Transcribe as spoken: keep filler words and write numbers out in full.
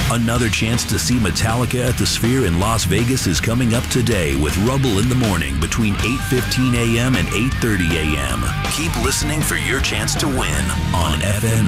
Another chance to see Metallica at the Sphere in Las Vegas is coming up today with Rubble in the Morning between eight fifteen a.m. and eight thirty a.m. Keep listening for your chance to win on F M